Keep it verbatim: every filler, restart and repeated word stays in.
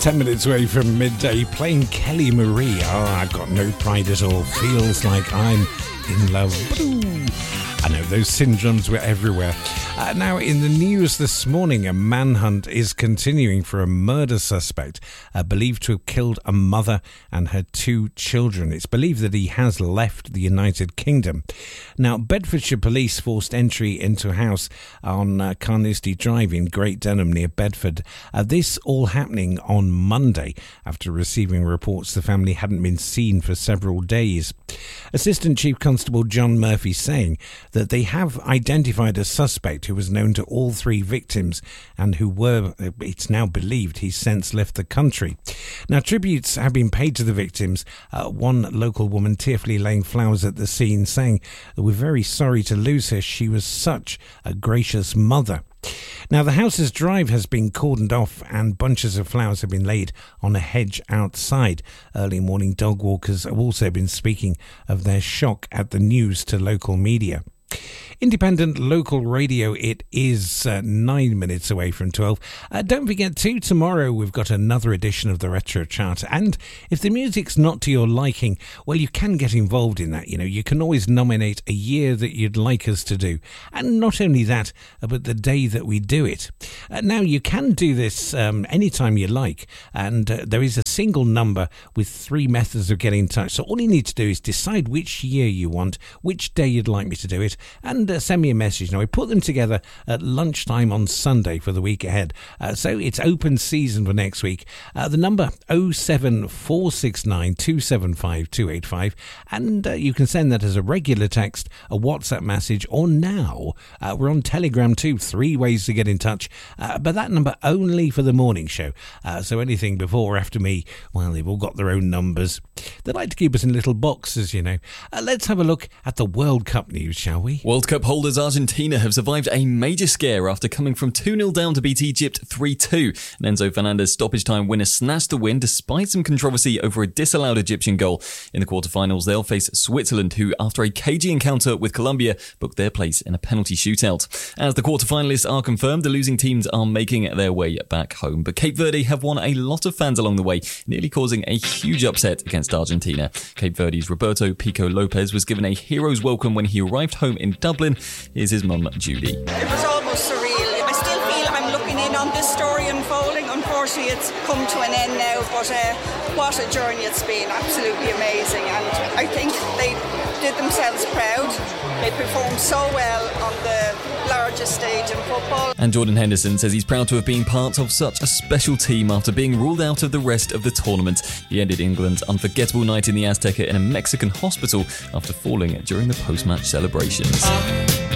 Ten minutes away from midday, playing Kelly Marie. Oh, I've got no pride at all. Feels like I'm in love. I know, those syndromes were everywhere. Uh, now, in the news this morning, a manhunt is continuing for a murder suspect uh, believed to have killed a mother and her two children. It's believed that he has left the United Kingdom. Now, Bedfordshire police forced entry into a house on uh, Carnoustie Drive in Great Denham near Bedford. Uh, this all happening on Monday after receiving reports the family hadn't been seen for several days. Assistant Chief Constable John Murphy saying that they have identified a suspect who was known to all three victims and who were, it's now believed, he's since left the country. Now, tributes have been paid to the victims. Uh, one local woman tearfully laying flowers at the scene, saying, "We're very sorry to lose her. She was such a gracious mother." Now, the house's drive has been cordoned off and bunches of flowers have been laid on a hedge outside. Early morning dog walkers have also been speaking of their shock at the news to local media. Independent local radio, it is uh, nine minutes away from twelve. Uh, don't forget too, tomorrow we've got another edition of the Retro Chart, and if the music's not to your liking, well, you can get involved in that. You know, you can always nominate a year that you'd like us to do, and not only that, uh, but the day that we do it. Uh, now, you can do this um, anytime you like, and uh, there is a single number with three methods of getting in touch. So all you need to do is decide which year you want, which day you'd like me to do it, and uh, send me a message. Now, we put them together at lunchtime on Sunday for the week ahead. Uh, so it's open season for next week. Uh, the number oh seven four six nine two seven five two eight five, and uh, you can send that as a regular text, a WhatsApp message, or now uh, we're on Telegram too. Three ways to get in touch, uh, but that number only for the morning show. Uh, so anything before or after me, well, they've all got their own numbers. They like to keep us in little boxes, you know. Uh, let's have a look at the World Cup news, shall we? World Cup holders Argentina have survived a major scare after coming from two nil down to beat Egypt three two. And Enzo Fernandez stoppage time winner snatched the win despite some controversy over a disallowed Egyptian goal. In the quarterfinals, they'll face Switzerland, who, after a cagey encounter with Colombia, booked their place in a penalty shootout. As the quarterfinalists are confirmed, the losing teams are making their way back home. But Cape Verde have won a lot of fans along the way, nearly causing a huge upset against Argentina. Cape Verde's Roberto Pico Lopez was given a hero's welcome when he arrived home in Dublin. Here's his mum, Judy. It was almost surreal. I still feel I'm looking in on this story unfolding. Unfortunately, it's come to an end now, but uh, what a journey it's been. Absolutely amazing. And I think they did themselves proud. They performed so well on the largest stage in football. And Jordan Henderson says he's proud to have been part of such a special team after being ruled out of the rest of the tournament. He ended England's unforgettable night in the Azteca in a Mexican hospital after falling during the post-match celebrations.